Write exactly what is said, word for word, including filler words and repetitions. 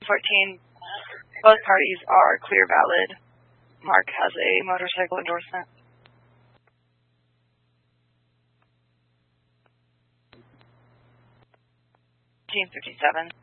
fourteen, both parties are clear valid. Mark has a motorcycle endorsement. Team fifty-seven.